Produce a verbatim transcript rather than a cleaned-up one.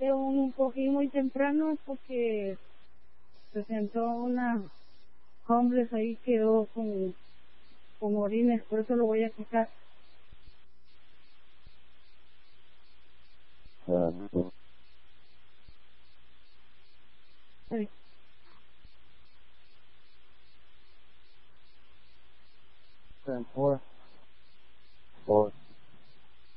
que un cojín muy temprano porque se sentó una homeless ahí, quedó con, con orines, por eso lo voy a quitar. Uh, Sí. ten four.